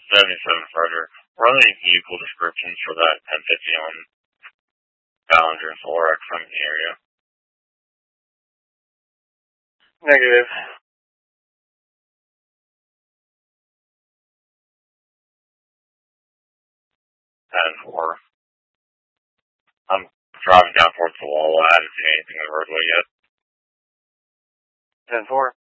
77 Frederick. Run the vehicle descriptions for that 1050 on Ballinger and Solar X from the area. Negative. 10-4. I'm driving down towards the wall. I haven't seen anything on the roadway yet. 10-4.